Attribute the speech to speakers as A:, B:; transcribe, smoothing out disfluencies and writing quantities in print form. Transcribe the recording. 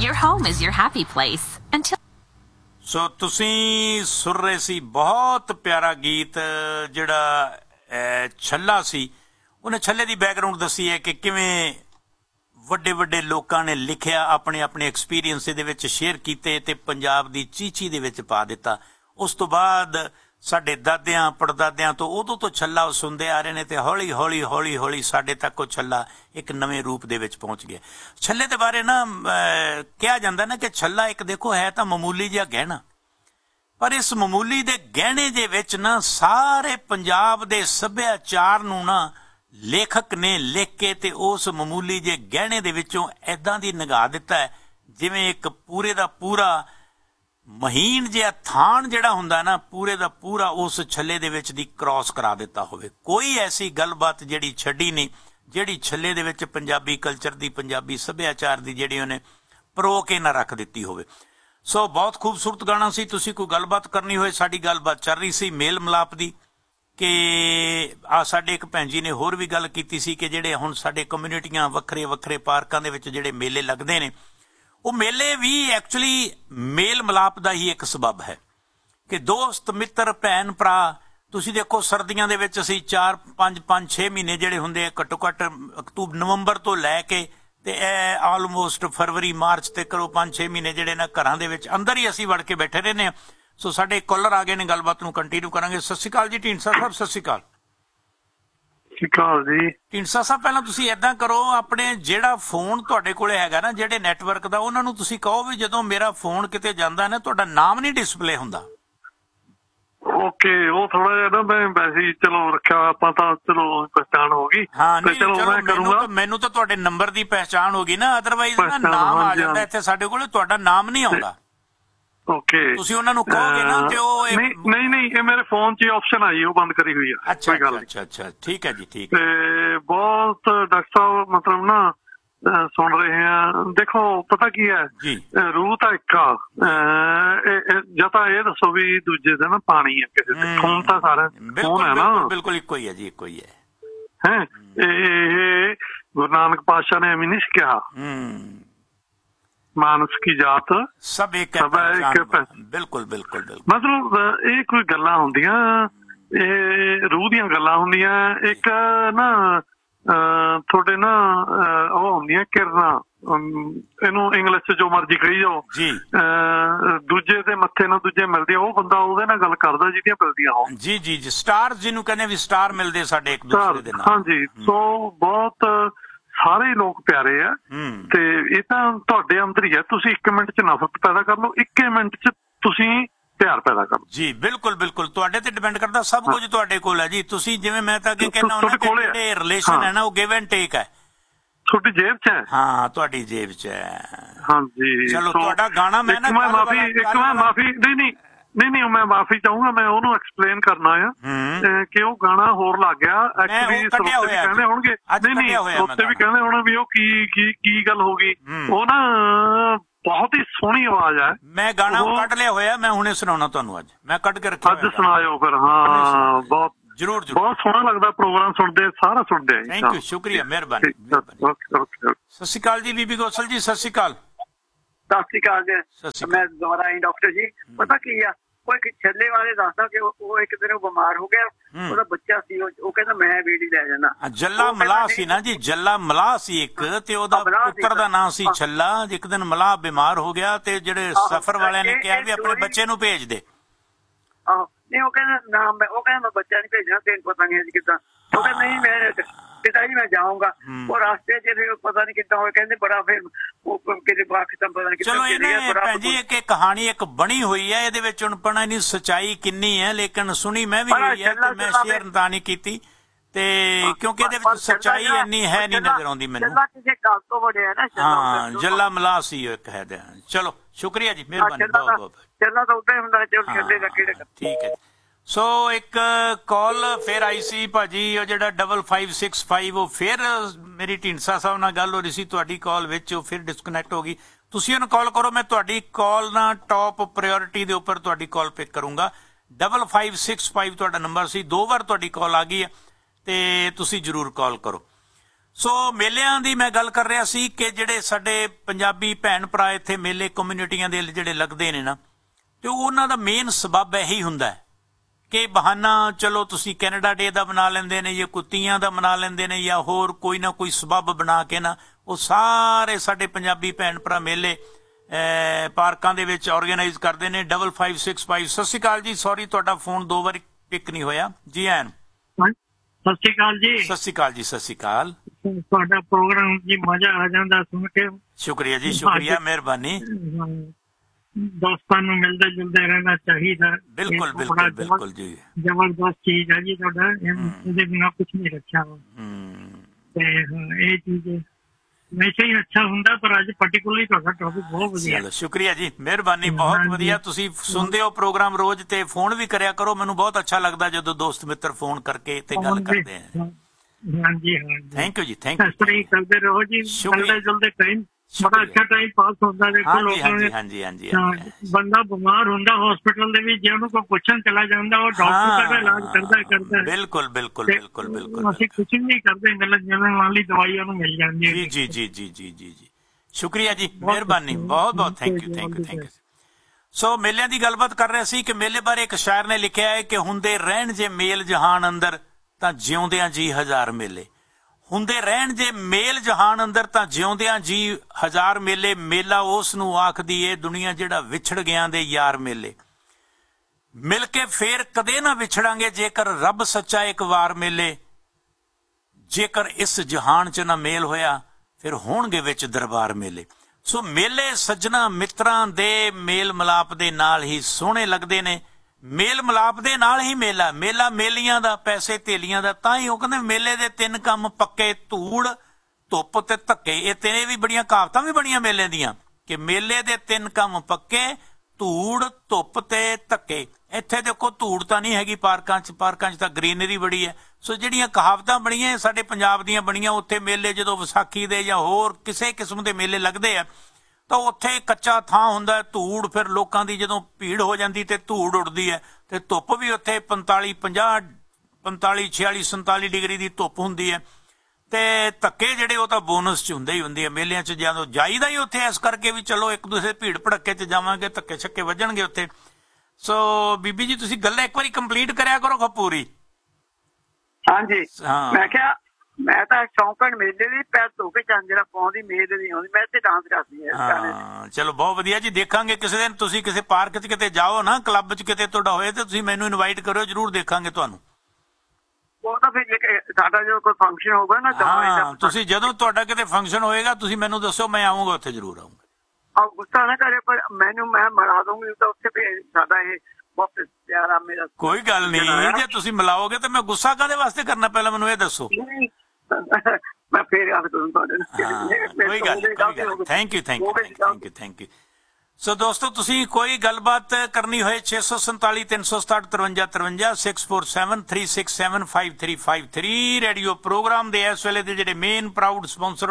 A: Your home is your happy place until...
B: ਸੋ ਤੁਸੀਂ ਸੁਣ ਰਹੇ ਸੀ ਬਹੁਤ ਪਿਆਰਾ ਗੀਤ ਜਿਹੜਾ ਛੱਲਾ ਸੀ। ਉਹਨੇ ਛੱਲੇ ਦੀ ਬੈਕਗਰਾਊਂਡ ਦੱਸੀ ਹੈ ਕਿ ਕਿਵੇਂ ਵੱਡੇ ਵੱਡੇ ਲੋਕਾਂ ਨੇ ਲਿਖਿਆ, ਆਪਣੇ ਆਪਣੇ ਐਕਸਪੀਰੀਅੰਸ ਇਹਦੇ ਵਿੱਚ ਸ਼ੇਅਰ ਕੀਤੇ ਤੇ ਪੰਜਾਬ ਦੀ ਚੀਚੀ ਦੇ ਵਿੱਚ ਪਾ ਦਿੱਤਾ। ਉਸ ਤੋਂ ਬਾਅਦ ਸਾਡੇ ਦਾਦਿਆਂ ਪੜਦਾਦਿਆਂ ਤੋਂ ਉਦੋਂ ਤੋਂ ਛੱਲਾ ਉਹ ਸੁਣਦੇ ਆ ਰਹੇ ਨੇ ਤੇ ਹੌਲੀ ਹੌਲੀ ਹੌਲੀ ਹੌਲੀ ਸਾਡੇ ਤੱਕ ਉਹ ਛੱਲਾ ਇੱਕ ਨਵੇਂ ਰੂਪ ਦੇ ਵਿੱਚ ਪਹੁੰਚ ਗਿਆ। ਛੱਲੇ ਦੇ ਬਾਰੇ ਨਾ ਕਿਹਾ ਜਾਂਦਾ ਨਾ ਕਿ ਛੱਲਾ ਇੱਕ ਦੇਖੋ ਹੈ ਤਾਂ ਮਾਮੂਲੀ ਜਿਹਾ ਗਹਿਣਾ, ਪਰ ਇਸ ਮਾਮੂਲੀ ਦੇ ਗਹਿਣੇ ਦੇ ਵਿੱਚ ਨਾ ਸਾਰੇ ਪੰਜਾਬ ਦੇ ਸੱਭਿਆਚਾਰ ਨੂੰ ਨਾ ਲੇਖਕ ਨੇ ਲਿਖ ਕੇ ਤੇ ਉਸ ਮਾਮੂਲੀ ਜਿਹੇ ਗਹਿਣੇ ਦੇ ਵਿੱਚੋਂ ਏਦਾਂ ਦੀ ਨਿਗਾਹ ਦਿੱਤਾ ਹੈ ਜਿਵੇਂ ਇੱਕ ਪੂਰੇ ਦਾ ਪੂਰਾ ਮਹੀਨ ਜਿਹਾ ਥਾਣ ਜਿਹੜਾ ਹੁੰਦਾ ਨਾ ਪੂਰੇ ਦਾ ਪੂਰਾ ਉਸ ਛੱਲੇ ਦੇ ਵਿੱਚ ਦੀ ਕ੍ਰਾਸ ਕਰਾ ਦਿੱਤਾ ਹੋਵੇ। ਕੋਈ ਐਸੀ ਗੱਲਬਾਤ ਜਿਹੜੀ ਛੱਡੀ ਨਹੀਂ ਜਿਹੜੀ ਛੱਲੇ ਦੇ ਵਿੱਚ ਪੰਜਾਬੀ ਕਲਚਰ ਦੀ, ਪੰਜਾਬੀ ਸੱਭਿਆਚਾਰ ਦੀ ਜਿਹੜੀ ਉਹਨੇ ਪਰੋ ਕੇ ਨਾ ਰੱਖ ਦਿੱਤੀ ਹੋਵੇ। ਸੋ ਬਹੁਤ ਖੂਬਸੂਰਤ ਗਾਣਾ ਸੀ। ਤੁਸੀਂ ਕੋਈ ਗੱਲਬਾਤ ਕਰਨੀ ਹੋਏ, ਸਾਡੀ ਗੱਲਬਾਤ ਚੱਲ ਰਹੀ ਸੀ ਮੇਲ ਮਿਲਾਪ ਦੀ ਕਿ ਸਾਡੇ ਇੱਕ ਭੈਣ ਜੀ ਨੇ ਹੋਰ ਵੀ ਗੱਲ ਕੀਤੀ ਸੀ ਕਿ ਜਿਹੜੇ ਹੁਣ ਸਾਡੇ ਕਮਿਊਨਿਟੀਆਂ ਵੱਖਰੇ ਵੱਖਰੇ ਪਾਰਕਾਂ ਦੇ ਵਿੱਚ ਜਿਹੜੇ ਮੇਲੇ ਲੱਗਦੇ ਨੇ ਉਹ ਮੇਲੇ ਵੀ ਐਕਚੁਅਲੀ ਮੇਲ ਮਿਲਾਪ ਦਾ ਹੀ ਇੱਕ ਸਬਬ ਹੈ ਕਿ ਦੋਸਤ ਮਿੱਤਰ ਭੈਣ ਭਰਾ। ਤੁਸੀਂ ਦੇਖੋ ਸਰਦੀਆਂ ਦੇ ਵਿੱਚ ਅਸੀਂ 4-5 ਮਹੀਨੇ ਜਿਹੜੇ ਹੁੰਦੇ ਆ ਘੱਟੋ ਘੱਟ ਅਕਤੂਬਰ ਨਵੰਬਰ ਤੋਂ ਲੈ ਕੇ ਤੇ ਇਹ ਆਲਮੋਸਟ ਫਰਵਰੀ ਮਾਰਚ ਤੇ ਕਰੋ 5-6 ਮਹੀਨੇ ਜਿਹੜੇ ਨਾ ਘਰਾਂ ਦੇ ਵਿੱਚ ਅੰਦਰ ਹੀ ਅਸੀਂ ਵੜ ਕੇ ਬੈਠੇ ਰਹਿੰਦੇ ਹਾਂ। ਸੋ ਸਾਡੇ ਕਾਲਰ ਆ ਗਏ ਨੇ, ਗੱਲਬਾਤ ਨੂੰ ਕੰਟੀਨਿਊ ਕਰਾਂਗੇ। ਸਤਿ ਸ਼੍ਰੀ ਅਕਾਲ ਜੀ ਢੀਂਡਸਾ ਸਾਹਿਬ। ਸਤਿ ਸ਼੍ਰੀ ਅਕਾਲ।
C: ਸਤਿ ਸ਼੍ਰੀ ਅਕਾਲ ਜੀ
B: ਢੀਂਡਸਾ ਸਾਹਿਬ, ਪਹਿਲਾਂ ਤੁਸੀਂ ਏਦਾਂ ਕਰੋ, ਆਪਣੇ ਜਿਹੜਾ ਫੋਨ ਤੁਹਾਡੇ ਕੋਲੇ ਹੈਗਾ ਨਾ ਜਿਹੜੇ ਨੈਟਵਰਕ ਦਾ, ਉਹਨਾਂ ਨੂੰ ਤੁਸੀਂ ਕਹੋ ਵੀ ਜਦੋਂ ਮੇਰਾ ਫੋਨ ਕਿਤੇ ਜਾਂਦਾ ਨਾ ਤੁਹਾਡਾ ਨਾਮ ਨਹੀਂ ਡਿਸਪਲੇ ਹੁੰਦਾ।
C: ਓਕੇ, ਉਹ ਥੋੜਾ ਜਿਹਾ ਨਾ ਮੈਂ ਵੈਸੇ ਹੀ ਚਲੋ ਰੱਖਿਆ, ਆਪਾਂ ਤਾਂ ਚਲੋ ਪਹਿਚਾਣ ਹੋ ਗਈ।
B: ਹਾਂ ਚਲੋ ਮੈਂ ਕਰੂੰਗਾ। ਮੈਨੂੰ ਤਾਂ ਤੁਹਾਡੇ ਨੰਬਰ ਦੀ ਪਹਿਚਾਣ ਹੋ ਗਈ ਨਾ, ਅਦਰਵਾਈਜ਼ ਨਾ ਨਾਮ ਆ ਜਾਂਦਾ ਇੱਥੇ ਸਾਡੇ ਕੋਲ, ਤੁਹਾਡਾ ਨਾਮ ਨਹੀਂ ਆਉਂਦਾ।
C: ਓਕੇ,
B: ਤੁਸੀਂ ਉਹਨਾਂ ਨੂੰ ਕਹੋਗੇ ਨਾ ਤੇ ਉਹ
C: ਨਹੀਂ ਇਹ ਮੇਰੇ ਫੋਨ 'ਚ ਆਪਸ਼ਨ ਆਈ, ਉਹ ਬੰਦ ਕਰੀ ਹੋਈ ਆ।
B: ਅੱਛਾ ਅੱਛਾ, ਠੀਕ ਹੈ ਜੀ, ਠੀਕ।
C: ਤੇ ਬਹੁਤ ਡਾਕਟਰ ਸਾਹਿਬ ਮਤਲਬ ਨਾ ਸੁਣ ਰਹੇ ਆ। ਦੇਖੋ ਪਤਾ ਕੀ ਹੈ, ਰੂਹ ਤਾਂ ਇੱਕ ਆ, ਜਾਂ ਤਾਂ ਇਹ ਦੱਸੋ ਵੀ ਦੂਜੇ ਦਾ ਨਾ ਪਾਣੀ ਹੈ ਕਿਸੇ ਦੇ, ਖੂਨ ਤਾਂ ਸਾਰਾ ਖੂਨ ਹੈ ਨਾ,
B: ਬਿਲਕੁਲ ਇੱਕੋ ਹੀ ਹੈ ਜੀ, ਇੱਕੋ ਹੀ ਹੈ।
C: ਇਹ ਗੁਰੂ ਨਾਨਕ ਪਾਤਸ਼ਾਹ ਨੇ ਐਵੇਂ ਨਹੀਂ ਕਿਹਾ, ਮਾਨਸ ਕੀ ਜਾਤ
B: ਸਭ ਇੱਕ, ਬਿਲਕੁਲ ਬਿਲਕੁਲ।
C: ਮਤਲਬ ਇਹ ਕੋਈ ਗੱਲਾਂ ਹੁੰਦੀਆਂ, ਇਹ ਰੂਹ ਦੀਆਂ ਗੱਲਾਂ ਹੁੰਦੀਆਂ। ਇੱਕ ਨਾ ਤੁਹਾਡੇ ਨਾ ਉਹ ਹੁੰਦੀਆਂ ਕਿਰਨਾਂ, ਇਹਨੂੰ ਇੰਗਲਿਸ਼ ਚ ਜੋ ਮਰਜੀ ਕਹੀ ਜਾਓ, ਦੂਜੇ ਦੇ ਮੱਥੇ ਨਾਲ ਦੂਜੇ ਮਿਲਦੇ, ਉਹ ਬੰਦਾ ਉਹਦੇ ਨਾਲ ਗੱਲ ਕਰਦਾ ਜਿਹਦੀਆਂ ਮਿਲਦੀਆਂ ਹੋ।
B: ਜੀ ਜੀ ਜੀ, ਸਟਾਰ ਜਿਹਨੂੰ ਕਹਿੰਦੇ ਵੀ ਸਟਾਰ ਮਿਲਦੇ ਸਾਡੇ ਇੱਕ ਦੂਸਰੇ ਦੇ ਨਾਲ।
C: ਹਾਂਜੀ, ਸੋ ਬਹੁਤ ਸਾਰੇ ਲੋਕ ਪਿਆਰੇ ਆ ਤੇ ਇਹ ਤਾਂ ਤੁਹਾਡੇ ਅੰਦਰ ਹੀ ਹੈ। ਤੁਸੀਂ 1 ਮਿੰਟ ਚ ਨਫ਼ਰਤ ਪੈਦਾ ਕਰ ਲਓ, 1 ਮਿੰਟ ਚ ਤੁਸੀਂ ਪਿਆਰ ਪੈਦਾ ਕਰੋ। ਜੀ
B: ਬਿਲਕੁਲ ਬਿਲਕੁਲ, ਤੁਹਾਡੇ ਤੇ ਡਿਪੈਂਡ ਕਰਦਾ, ਸਭ ਕੁਝ ਤੁਹਾਡੇ ਕੋਲ ਹੈ ਜੀ। ਤੁਸੀਂ ਜਿਵੇਂ ਮੈਂ ਤਾਂ ਅੱਗੇ ਕਹਿਣਾ ਹੁੰਦਾ ਕਿ ਜਿਹੜੇ ਰਿਲੇਸ਼ਨ ਹੈ ਨਾ ਉਹ ਗਿਵ ਐਂਡ ਟੇਕ ਹੈ।
C: ਤੁਹਾਡੀ ਜੇਬ ਚ ਹੈ।
B: ਹਾਂ, ਤੁਹਾਡੀ ਜੇਬ ਚ ਹੈ।
C: ਹਾਂਜੀ,
B: ਚਲੋ ਤੁਹਾਡਾ ਗਾਣਾ ਮੈਂ ਨਾ
C: ਮਾਫੀ ਨਹੀਂ ਮੈਂ ਮਾਫੀ ਚਾਹੂੰਗਾ, ਮੈਂ ਉਹਨੂੰ ਐਕਸਪਲੇਨ ਕਰਨਾ ਆ ਕਿ ਉਹ ਗਾਣਾ ਹੋਰ ਲੱਗ ਗਿਆ। ਐਕਚੁਅਲੀ ਸਰੋਤੇ ਵੀ ਕਹਿੰਦੇ ਹੋਣਗੇ, ਨਹੀਂ ਸਰੋਤੇ ਵੀ ਕਹਿੰਦੇ ਹੋਣੇ ਵੀ ਉਹ ਕੀ ਗੱਲ ਹੋ ਗਈ। ਉਹ ਨਾ ਬਹੁਤ ਹੀ ਸੋਹਣੀ ਆਵਾਜ਼ ਹੈ।
B: ਮੈਂ ਗਾਣਾ ਕੱਢ ਲਿਆ ਹੋਇਆ, ਮੈਂ ਹੁਣੇ ਸੁਣਾਉਣਾ ਤੁਹਾਨੂੰ, ਅੱਜ ਮੈਂ ਕੱਢ ਕੇ ਰੱਖਿਆ।
C: ਅੱਜ ਸੁਣਾਇਓ ਫਿਰ। ਹਾਂ, ਬਹੁਤ
B: ਜ਼ਰੂਰ
C: ਬਹੁਤ ਸੋਹਣਾ ਲੱਗਦਾ ਪ੍ਰੋਗਰਾਮ ਸੁਣਦੇ, ਸਾਰਾ ਸੁਣਦੇ।
B: ਥੈਂਕ ਯੂ, ਸ਼ੁਕਰੀਆ, ਮਿਹਰਬਾਨੀ। ਸਤਿ ਸ਼੍ਰੀ ਅਕਾਲ ਜੀ ਬੀਬੀ ਗੋਸਲ ਜੀ, ਸਤਿ ਸ਼੍ਰੀ ਅਕਾਲ।
D: ਸਤਿ ਸ਼੍ਰੀ ਅਕਾਲ ਜੀ, ਮੈਂ ਦੁਬਾਰਾ ਆਈ ਡਾਕਟਰ ਜੀ। ਪਤਾ ਕੀ ਆ, ਉਹ ਇੱਕ ਛੱਲੇ ਵਾਲੇ ਦੱਸਦਾ ਕਿ ਉਹ ਇੱਕ ਦਿਨ ਬਿਮਾਰ ਹੋ ਗਿਆ, ਉਹਦਾ ਬੱਚਾ ਸੀ, ਉਹ ਕਹਿੰਦਾ ਮੈਂ ਬੀੜੀ ਲੈ ਜਾਣਾ।
B: ਜੱਲਾ ਮਲਾਹ ਸੀ ਨਾ ਜੀ, ਜੱਲਾ ਮਲਾਹ ਸੀ ਇੱਕ, ਤੇ ਉਹਦਾ ਪੁੱਤਰ ਦਾ ਨਾਂ ਸੀ ਛੱਲਾ। ਇੱਕ ਦਿਨ ਮਲਾਹ ਬਿਮਾਰ ਹੋ ਗਿਆ ਤੇ ਜਿਹੜੇ ਸਫ਼ਰ ਵਾਲਿਆਂ ਨੇ ਕਿਹਾ ਵੀ ਆਪਣੇ ਬੱਚੇ ਨੂੰ ਭੇਜ ਦੇ।
D: ਨਹੀਂ, ਉਹ ਕਹਿੰਦਾ ਨਾ, ਉਹ ਕਹਿੰਦਾ ਮੈਂ ਬੱਚਾ ਨਹੀਂ ਭੇਜਣਾ, ਤੈਨੂੰ ਪਤਾ ਨਹੀਂ ਅੱਜ ਕਿੱਦਾਂ। ਉਹ ਕਹਿੰਦਾ ਨਹੀਂ ਮੈਂ ਪਿਤਾ ਜੀ ਮੈਂ ਜਾਊਂਗਾ। ਉਹ ਰਾਸਤੇ ਚ ਪਤਾ ਨਹੀਂ ਕਿੱਦਾਂ ਹੋਇਆ, ਕਹਿੰਦੇ ਬੜਾ ਫਿਰ ਕਿਤੇ ਪਾਕਿਸਤਾਨ ਪਤਾ ਨਹੀਂ।
B: ਚਲੋ ਇਹਨੇ ਭੈਣ ਜੀ ਇੱਕ ਕਹਾਣੀ ਇੱਕ ਬਣੀ ਹੋਈ ਹੈ, ਇਹਦੇ ਵਿੱਚ ਹੁਣ ਪਤਾ ਨਹੀਂ ਸੱਚਾਈ ਕਿੰਨੀ ਹੈ, ਲੇਕਿਨ ਸੁਣੀ ਮੈਂ ਵੀ ਹੋਈ ਹੈ ਤੇ ਮੈਂ ਸ਼ੇਅਰ ਤਾਂ ਨਹੀਂ ਕੀਤੀ ਤੇ ਕਿਉਂਕਿ ਇਹਦੇ ਵਿੱਚ ਸੱਚਾਈ ਇੰਨੀ ਹੈ ਨਹੀਂ ਨਜ਼ਰ ਆਉਂਦੀ ਮੈਨੂੰ। ਹਾਂ, ਜੱਲਾ ਮਲਾਹ ਸੀ ਇੱਕ ਹੈ। ਚਲੋ ਸ਼ੁਕਰੀਆ ਜੀ, ਮਿਹਰਬਾਨੀ ਬਹੁਤ ਬਹੁਤ। ਠੀਕ ਹੈ। ਸੋ ਇੱਕ ਕਾਲ ਫਿਰ ਆਈ ਸੀ ਭਾਜੀ, ਉਹ ਜਿਹੜਾ 5565, ਉਹ ਫਿਰ ਮੇਰੀ ਢੀਂਡਸਾ ਸਾਹਿਬ ਨਾਲ ਗੱਲ ਹੋ ਰਹੀ ਸੀ, ਤੁਹਾਡੀ ਕਾਲ ਵਿੱਚ ਉਹ ਫਿਰ ਡਿਸਕਨੈਕਟ ਹੋ ਗਈ। ਤੁਸੀਂ ਉਹਨੂੰ ਕਾਲ ਕਰੋ, ਮੈਂ ਤੁਹਾਡੀ ਕਾਲ ਨਾ ਟੌਪ ਪ੍ਰਾਇਓਰਿਟੀ ਦੇ ਉੱਪਰ ਤੁਹਾਡੀ ਕਾਲ ਪਿਕ ਕਰੂੰਗਾ। 5565 ਤੁਹਾਡਾ ਨੰਬਰ ਸੀ, 2 ਵਾਰ ਤੁਹਾਡੀ ਕਾਲ ਆ ਗਈ ਹੈ ਤੇ ਤੁਸੀਂ ਜ਼ਰੂਰ ਕਾਲ ਕਰੋ। ਸੋ ਮੇਲਿਆਂ ਦੀ ਮੈਂ ਗੱਲ ਕਰ ਰਿਹਾ ਸੀ ਕਿ ਜਿਹੜੇ ਸਾਡੇ ਪੰਜਾਬੀ ਭੈਣ ਭਰਾ ਇੱਥੇ ਮੇਲੇ ਕਮਿਊਨਿਟੀਆਂ ਦੇ ਜਿਹੜੇ ਲੱਗਦੇ ਨੇ ਨਾ, ਤੇ ਉਹਨਾਂ ਦਾ ਮੇਨ ਸਬਬ ਇਹੀ ਹੁੰਦਾ ਹੈ ਕਿ ਬਹਾਨਾ ਚਲੋ ਤੁਸੀਂ ਕੈਨੇਡਾ ਡੇ ਦਾ ਬਣਾ ਲੈਂਦੇ ਨੇ ਜਾਂ ਕੁੱਤੀਆਂ ਦਾ ਬਣਾ ਲੈਂਦੇ ਨੇ ਜਾਂ ਹੋਰ ਕੋਈ ਨਾ ਕੋਈ ਸਬਬ ਬਣਾ ਕੇ ਨਾ ਉਹ ਸਾਰੇ ਸਾਡੇ ਪੰਜਾਬੀ ਭੈਣ ਭਰਾ ਮੇਲੇ ਪਾਰਕਾਂ ਦੇ ਵਿੱਚ ਆਰਗੇਨਾਈਜ਼ ਕਰਦੇ ਨੇ। 5565 ਸਤਿ ਸ਼੍ਰੀ ਅਕਾਲ ਜੀ, ਸੌਰੀ ਤੁਹਾਡਾ ਫੋਨ 2 ਵਾਰੀ ਪਿਕ ਨਹੀਂ ਹੋਇਆ ਜੀ।
E: ਸਤਿ ਸ਼੍ਰੀ ਅਕਾਲ ਜੀ।
B: ਸਤਿ ਸ਼੍ਰੀ ਅਕਾਲ ਜੀ, ਸਤਿ ਸ਼੍ਰੀ ਅਕਾਲ।
E: ਤੁਹਾਡਾ ਪ੍ਰੋਗਰਾਮ ਜੀ ਮਜ਼ਾ ਆ ਜਾਂਦਾ ਸੁਣ ਕੇ।
B: ਸ਼ੁਕਰੀਆ ਜੀ, ਸ਼ੁਕਰੀਆ, ਮਿਹਰਬਾਨੀ।
E: ਦੋਸਤਾਂ ਨੂੰ ਮਿਲਦੇ ਜੁਲਦੇ ਰਹਿਣਾ ਚਾਹੀਦਾ।
B: ਬਿਲਕੁਲ ਬਿਲਕੁਲ ਬਿਲਕੁਲ ਜੀ,
E: ਜ਼ਬਰਦਸਤ ਚੀਜ਼ ਹੈ ਜੀ ਤੁਹਾਡਾ, ਇਹਦੇ ਬਿਨਾ ਕੁਝ ਨਹੀਂ ਰੱਖਿਆ ਤੇ ਇਹ ਚੀਜ਼ ਵੈਸੇ ਹੀ ਅੱਛਾ ਹੁੰਦਾ, ਪਰ ਅੱਜ ਪਾਰਟਿਕੂਲਰਲੀ ਤੁਹਾਡਾ ਟੌਪਿਕ ਬਹੁਤ ਵਧੀਆ।
B: ਚਲੋ ਸ਼ੁਕਰੀਆ ਜੀ, ਮਿਹਰਬਾਨੀ, ਬਹੁਤ ਵਧੀਆ। ਤੁਸੀਂ ਸੁਣਦੇ ਹੋ ਪ੍ਰੋਗਰਾਮ ਰੋਜ਼ ਤੇ ਫੋਨ ਵੀ ਕਰਿਆ ਕਰੋ, ਮੈਨੂੰ ਬਹੁਤ ਅੱਛਾ ਲੱਗਦਾ ਜਦੋਂ ਦੋਸਤ ਮਿੱਤਰ ਫੋਨ ਕਰਕੇ ਤੇ ਗੱਲ ਕਰਦੇ ਆ।
E: ਹਾਂਜੀ ਹਾਂਜੀ,
B: ਥੈਂਕ ਯੂ ਜੀ, ਥੈਂਕ ਯੂ।
E: ਕਰਦੇ ਰਹੋ ਜੀ, ਮਿਲਦੇ ਜੁਲਦੇ ਟਾਈਮ ਬੜਾ ਅੱਛਾ ਟਾਈਮ ਪਾਸ ਹੁੰਦਾ। ਦੇਖੋ ਲੋਕਾਂ ਨੇ
B: ਹਾਂਜੀ ਹਾਂਜੀ,
E: ਬੰਦਾ ਬਿਮਾਰ ਹੁੰਦਾ ਹਸਪੀਟਲ ਦੇ ਵਿੱਚ, ਜੇ ਉਹਨੂੰ ਕੋਈ ਪੁੱਛਣ ਚਲਾ ਜਾਂਦਾ ਉਹ ਡਾਕਟਰ ਦਾ ਇਲਾਜ ਕਰਦਾ।
B: ਬਿਲਕੁਲ ਬਿਲਕੁਲ ਬਿਲਕੁਲ ਬਿਲਕੁਲ,
E: ਅਸੀਂ ਕੁਝ ਨਹੀਂ ਕਰਦੇ, ਮਿਲਣ ਜੁਲਣ ਵਾਲੀ ਦਵਾਈ ਉਹਨੂੰ ਮਿਲ ਜਾਂਦੀ ਹੈ।
B: ਜੀ ਜੀ ਜੀ ਜੀ ਜੀ ਜੀ ਜੀ, ਸ਼ੁਕਰੀਆ ਜੀ, ਮਿਹਰਬਾਨੀ, ਬਹੁਤ ਬਹੁਤ thank you thank you thank you. ਸੋ ਮੇਲਿਆਂ ਦੀ ਗੱਲਬਾਤ ਕਰ ਰਹੇ ਸੀ ਕਿ ਮੇਲੇ ਬਾਰੇ ਇੱਕ ਸ਼ਾਇਰ ਨੇ ਲਿਖਿਆ ਹੈ ਕਿ ਹੁੰਦੇ ਰਹਿਣ ਜੇ ਮੇਲ ਜਹਾਨ ਅੰਦਰ ਤਾਂ ਜਿਉਂਦਿਆਂ ਜੀ ਹਜ਼ਾਰ ਮੇਲੇ। ਹੁੰਦੇ ਰਹਿਣ ਜੇ ਮੇਲ ਜਹਾਨ ਅੰਦਰ ਤਾਂ ਜਿਉਂਦਿਆਂ ਜੀ ਹਜ਼ਾਰ ਮੇਲੇ। ਮੇਲਾ ਉਸ ਨੂੰ ਆਖਦੀ ਏ ਦੁਨੀਆ ਜਿਹੜਾ ਵਿਛੜ ਗਿਆਂ ਦੇ ਯਾਰ ਮੇਲੇ। ਮਿਲ ਕੇ ਫੇਰ ਕਦੇ ਨਾ ਵਿਛੜਾਂਗੇ ਜੇਕਰ ਰੱਬ ਸੱਚਾ ਇੱਕ ਵਾਰ ਮੇਲੇ। ਜੇਕਰ ਇਸ ਜਹਾਨ 'ਚ ਨਾ ਮੇਲ ਹੋਇਆ ਫਿਰ ਹੋਣਗੇ ਵਿੱਚ ਦਰਬਾਰ ਮੇਲੇ। ਸੋ ਮੇਲੇ ਸੱਜਣਾ ਮਿੱਤਰਾਂ ਦੇ ਮੇਲ ਮਿਲਾਪ ਦੇ ਨਾਲ ਹੀ ਸੋਹਣੇ ਲੱਗਦੇ ਨੇ। ਮੇਲ ਮਿਲਾਪ ਦੇ ਨਾਲ ਹੀ ਮੇਲਾ, ਮੇਲਾ ਮੇਲੀਆਂ ਦਾ, ਪੈਸੇ ਧੇਲੀਆਂ ਦਾ। ਤਾਂ ਹੀ ਉਹ ਕਹਿੰਦੇ ਮੇਲੇ ਦੇ 3 ਕੰਮ ਪੱਕੇ, ਧੂੜ ਧੁੱਪ ਤੇ ਧੱਕੇ। ਇਹ ਤਿੰਨੇ ਵੀ ਬੜੀਆਂ ਕਹਾਵਤਾਂ ਵੀ ਬਣੀਆਂ ਮੇਲੇ ਦੀਆਂ ਕਿ ਮੇਲੇ ਦੇ 3 ਕੰਮ ਪੱਕੇ, ਧੂੜ ਧੁੱਪ ਤੇ ਧੱਕੇ। ਇੱਥੇ ਦੇਖੋ ਧੂੜ ਤਾਂ ਨਹੀਂ ਹੈਗੀ ਪਾਰਕਾਂ 'ਚ, ਪਾਰਕਾਂ 'ਚ ਤਾਂ ਗ੍ਰੀਨਰੀ ਬੜੀ ਹੈ। ਸੋ ਜਿਹੜੀਆਂ ਕਹਾਵਤਾਂ ਬਣੀਆਂ ਸਾਡੇ ਪੰਜਾਬ ਦੀਆਂ ਬਣੀਆਂ, ਉੱਥੇ ਮੇਲੇ ਜਦੋਂ ਵਿਸਾਖੀ ਦੇ ਜਾਂ ਹੋਰ ਕਿਸੇ ਕਿਸਮ ਦੇ ਮੇਲੇ ਲੱਗਦੇ ਆ ਤਾਂ ਉੱਥੇ ਕੱਚਾ ਥਾਂ ਹੁੰਦਾ, ਧੂੜ, ਫਿਰ ਲੋਕਾਂ ਦੀ ਜਦੋਂ ਭੀੜ ਹੋ ਜਾਂਦੀ ਤੇ ਧੂੜ ਉੱਡਦੀ ਹੈ ਤੇ ਧੁੱਪ ਵੀ ਉੱਥੇ 45 50 45 46 47 ਡਿਗਰੀ ਦੀ ਧੁੱਪ ਹੁੰਦੀ ਹੈ। ਤੇ ਧੱਕੇ ਜਿਹੜੇ ਉਹ ਤਾਂ ਬੋਨਸ 'ਚ ਹੁੰਦੇ ਹੀ ਹੁੰਦੇ ਆ ਮੇਲਿਆਂ 'ਚ। ਜਦੋਂ ਜਾਈਦਾ ਹੀ ਉੱਥੇ ਇਸ ਕਰਕੇ ਵੀ ਚਲੋ ਇੱਕ ਦੂਸਰੇ ਭੀੜ ਭੜੱਕੇ 'ਚ ਜਾਵਾਂਗੇ, ਧੱਕੇ ਛੱਕੇ ਵੱਜਣਗੇ ਉੱਥੇ। ਸੋ ਬੀਬੀ ਜੀ ਤੁਸੀਂ ਗੱਲਾਂ ਇੱਕ ਵਾਰੀ ਕੰਪਲੀਟ ਕਰਿਆ ਕਰੋ ਪੂਰੀ।
D: ਹਾਂਜੀ, ਮੈਂ ਕਿਹਾ ਮੈਂ ਤਾਂ ਸ਼ੌਂਕਣ ਮੇਲੇ ਦੀ ਪੈਰ ਧੋ ਕੇ ਝਾਂਜਰਾ ਪਾਉਂਦੀ, ਮੇਲੇ ਨਹੀਂ ਆਉਂਦੀ, ਮੈਂ ਤੇ ਡਾਂਸ ਕਰਦੀ ਹਾਂ।
B: ਚਲੋ ਬਹੁਤ ਵਧੀਆ ਜੀ, ਦੇਖਾਂਗੇ ਕਿਸੇ ਦਿਨ ਤੁਸੀਂ ਕਿਸੇ ਪਾਰਕ 'ਚ ਕਿਤੇ ਜਾਓ ਨਾ, ਕਲੱਬ 'ਚ ਕਿਤੇ ਤੁਹਾਡਾ ਹੋਏ ਤੇ ਤੁਸੀਂ ਮੈਨੂੰ ਇਨਵਾਈਟ ਕਰਿਓ, ਜ਼ਰੂਰ ਦੇਖਾਂਗੇ ਤੁਹਾਨੂੰ।
D: ਉਹ ਤਾਂ ਫਿਰ ਸਾਡਾ ਜਦੋਂ ਕੋਈ ਫੰਕਸ਼ਨ ਹੋਊਗਾ ਨਾ,
B: ਹਾਂ ਤੁਸੀਂ ਜਦੋਂ ਤੁਹਾਡਾ ਕਿਤੇ ਫੰਕਸ਼ਨ ਹੋਏਗਾ ਤੁਸੀਂ ਮੈਨੂੰ ਦੱਸੋ, ਮੈਂ ਆਊਂਗਾ, ਉੱਥੇ ਜ਼ਰੂਰ ਆਊਂਗਾ।
D: ਗੁੱਸਾ ਨਾ ਕਰੇ, ਪਰ ਮੈਨੂੰ ਮੈਂ ਮਿਲਾ ਦੂੰਗੀ ਤਾਂ ਉੱਥੇ ਵੀ ਸਾਡਾ ਇਹ ਬਹੁਤ ਪਿਆਰਾ ਮੇਰਾ। ਕੋਈ
B: ਗੱਲ ਨਹੀਂ, ਜੇ ਤੁਸੀਂ ਮਿਲਾਓਗੇ ਤਾਂ ਮੈਂ ਗੁੱਸਾ ਕਾਹਦੇ ਵਾਸਤੇ ਕਰਨਾ, ਪਹਿਲਾਂ ਮੈਨੂੰ ਇਹ ਦੱਸੋ।
D: ਮੈਂ ਫੇਰ ਗੱਲ ਕਰੂੰ ਤੁਹਾਡੇ ਨਾਲ।
B: ਕੋਈ ਗੱਲ ਨਹੀਂ, thank you thank you thank you thank you. ਸੋ ਦੋਸਤੋ ਤੁਸੀਂ ਕੋਈ ਗੱਲਬਾਤ ਕਰਨੀ ਹੋਏ 647 367 5353 647 367 5353 ਰੇਡੀਓ ਪ੍ਰੋਗਰਾਮ ਦੇ ਇਸ ਵੇਲੇ ਦੇ ਜਿਹੜੇ ਮੇਨ ਪ੍ਰਾਊਡ ਸਪਾਂਸਰ